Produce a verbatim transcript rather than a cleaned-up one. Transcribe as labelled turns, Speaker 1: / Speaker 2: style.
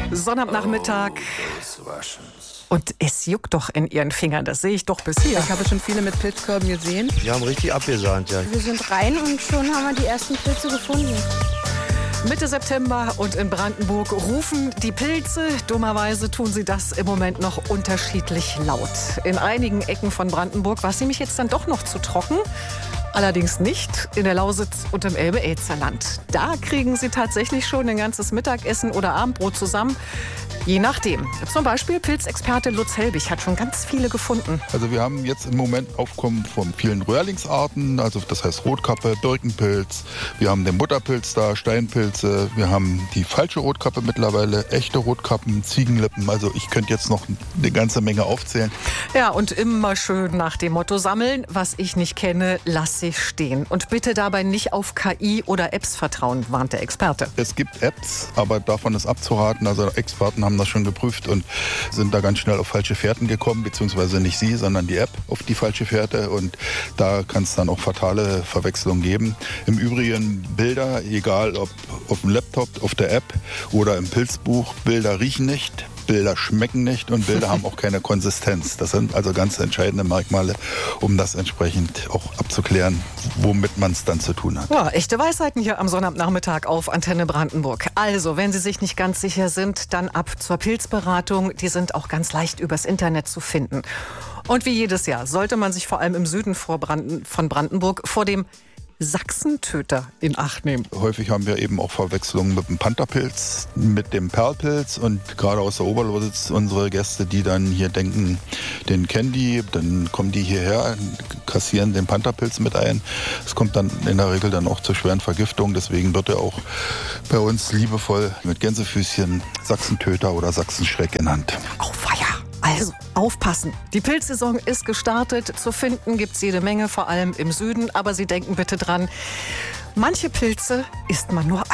Speaker 1: Sonnabendnachmittag. Und es juckt doch in Ihren Fingern, das sehe ich doch bis hier.
Speaker 2: Ich habe schon viele mit Pilzkörben gesehen.
Speaker 3: Die haben richtig abgesahnt, ja.
Speaker 4: Wir sind rein und schon haben wir die ersten Pilze gefunden.
Speaker 1: Mitte September und in Brandenburg rufen die Pilze. Dummerweise tun sie das im Moment noch unterschiedlich laut. In einigen Ecken von Brandenburg war es nämlich jetzt dann doch noch zu trocken. Allerdings nicht in der Lausitz und im Elbe-Elster-Land. Da kriegen sie tatsächlich schon ein ganzes Mittagessen oder Abendbrot zusammen. Je nachdem. Zum Beispiel Pilzexperte Lutz Helbig hat schon ganz viele gefunden.
Speaker 5: Also wir haben jetzt im Moment Aufkommen von vielen Röhrlingsarten, also das heißt Rotkappe, Birkenpilz. Wir haben den Butterpilz da, Steinpilze. Wir haben die falsche Rotkappe mittlerweile, echte Rotkappen, Ziegenlippen. Also ich könnte jetzt noch eine ganze Menge aufzählen.
Speaker 1: Ja, und immer schön nach dem Motto sammeln, was ich nicht kenne, lasse ich stehen. Und bitte dabei nicht auf K I oder Apps vertrauen, warnt der Experte.
Speaker 5: Es gibt Apps, aber davon ist abzuraten. Also Experten haben das schon geprüft und sind da ganz schnell auf falsche Fährten gekommen, beziehungsweise nicht sie, sondern die App auf die falsche Fährte, und da kann es dann auch fatale Verwechslungen geben. Im Übrigen Bilder, egal ob auf dem Laptop, auf der App oder im Pilzbuch, Bilder riechen nicht, Bilder schmecken nicht und Bilder haben auch keine Konsistenz. Das sind also ganz entscheidende Merkmale, um das entsprechend auch abzuklären, womit man es dann zu tun hat.
Speaker 1: Ja, echte Weisheiten hier am Sonnabendnachmittag auf Antenne Brandenburg. Also, wenn Sie sich nicht ganz sicher sind, dann ab zur Pilzberatung. Die sind auch ganz leicht übers Internet zu finden. Und wie jedes Jahr sollte man sich vor allem im Süden vor Branden- von Brandenburg vor dem Sachsentöter in Acht nehmen.
Speaker 5: Häufig haben wir eben auch Verwechslungen mit dem Pantherpilz, mit dem Perlpilz, und gerade aus der Oberlausitz unsere Gäste, die dann hier denken, den kennen die, dann kommen die hierher, kassieren den Pantherpilz mit ein. Es kommt dann in der Regel dann auch zu schweren Vergiftungen, deswegen wird er auch bei uns liebevoll mit Gänsefüßchen Sachsentöter oder Sachsenschreck genannt.
Speaker 1: Auweia! Also aufpassen. Die Pilzsaison ist gestartet. Zu finden gibt es jede Menge, vor allem im Süden. Aber Sie denken bitte dran, manche Pilze isst man nur